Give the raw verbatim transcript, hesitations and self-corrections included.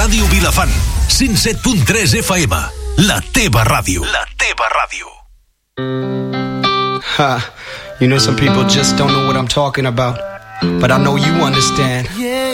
Ràdio Vilafant, cent set punt tres F M. La teva ràdio. La teva ràdio. Ha, you know some people just don't know what I'm talking about, but I know you understand.